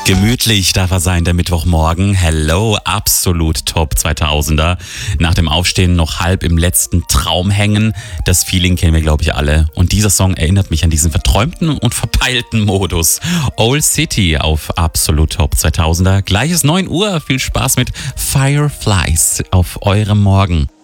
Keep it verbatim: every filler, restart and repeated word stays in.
Gemütlich darf er sein, der Mittwochmorgen. Hello, absolut Top zweitausender. Nach dem Aufstehen noch halb im letzten Traum hängen. Das Feeling kennen wir, glaube ich, alle. Und dieser Song erinnert mich an diesen verträumten und verpeilten Modus. Old City auf absolut Top zweitausender. Gleiches neun Uhr. Viel Spaß mit Fireflies auf eurem Morgen.